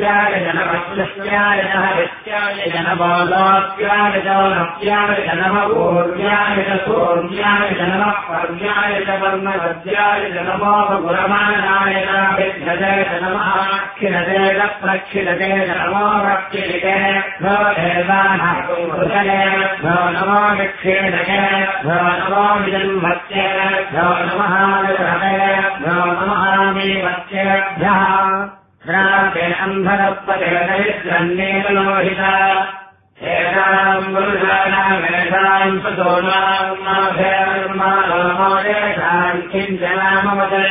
जनपत्याय जनपत्युष्याय जनहरित्याय जनबालात्याय जनमत्याय जनमपूर्व्याय सूर्याय जनमपर्याय वर्णवद्याय जनमोपगुरमाणाय नाभिध्वजय जनमाखिलते प्रक्षिलते जनमोरक्षिलिते भो देवानाहृदये भो नमो विक्षीणये भो नमो विजन्मत्ये भो नमः विहृदये भो नमः मीवत्येभ्यः श्रावे अन्धरपते दरिद्रन्नेलोहिता एताम् गुरुजानामेषाम् सुदोनाम् नाभेर्मानोमोदेशाम् किञ्चनामवदे